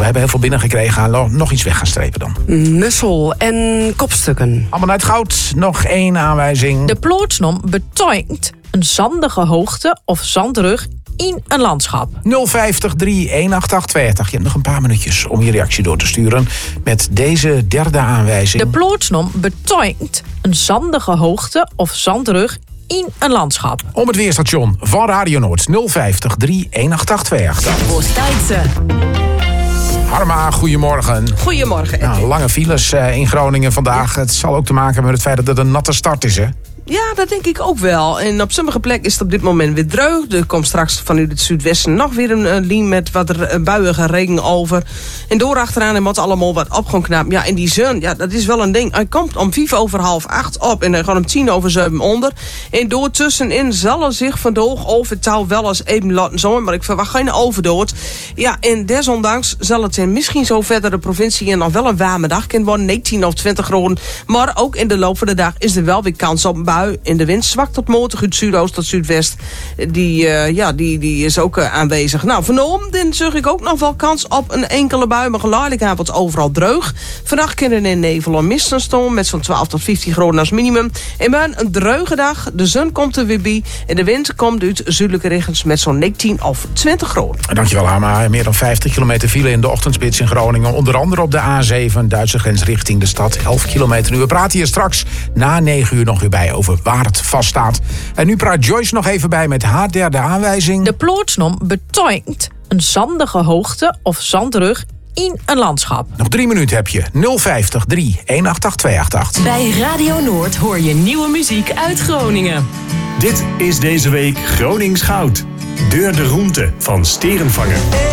We hebben heel veel binnengekregen. Nog iets weg gaan strepen dan. Mussel en kopstukken. Allemaal uit goud. Nog 1 aanwijzing. De plootsnom betekent een zandige hoogte of zandrug in een landschap. 050 31888. Je hebt nog een paar minuutjes om je reactie door te sturen met deze derde aanwijzing. De plootsnom betekent een zandige hoogte of zandrug in een landschap. Om het weerstation van Radio Noord. 050 31888. Oost-Duitse. Harma, goedemorgen. Goedemorgen, Edwin. Nou, lange files in Groningen vandaag. Het zal ook te maken hebben met het feit dat het een natte start is, hè? Ja, dat denk ik ook wel. En op sommige plekken is het op dit moment weer droog. Er komt straks vanuit het zuidwesten nog weer een lijn met wat buiige regen over. En door achteraan en wat allemaal wat op gaan knappen. Ja, en die zon, ja, dat is wel een ding. Hij komt om 7:45 op en hij gaat om 7:10 onder. En door tussenin zal er zich vandaag over het touw wel eens even laten zonnen. Maar ik verwacht geen overdood. Ja, en desondanks zal het misschien zo verder de provincie nog wel een warme dag kunnen worden. 19 of 20 graden. Maar ook in de loop van de dag is er wel weer kans op een bui. In de wind zwak tot matig uit zuidoost tot zuidwest. Die is ook aanwezig. Nou, vanavond zag ik ook nog wel kans op een enkele bui. Maar geleidelijk wordt het overal droog. Vannacht kunnen in nevel en mist staan met zo'n 12 tot 15 graden als minimum. En maar een droge dag. De zon komt er weer bij. En de wind komt uit zuidelijke richtings met zo'n 19 of 20 graden. Dankjewel, Harma. Meer dan 50 kilometer file in de ochtendspits in Groningen. Onder andere op de A7, Duitse grens richting de stad. 11 kilometer nu. We praten hier straks na 9 uur nog weer bij over waar het vaststaat. En nu praat Joyce nog even bij met haar derde aanwijzing. De plootsnom betekent een zandige hoogte of zandrug in een landschap. Nog 3 minuten heb je. 050 3188888. Bij Radio Noord hoor je nieuwe muziek uit Groningen. Dit is deze week Gronings Goud. Deur de Roemte van Sterenvanger.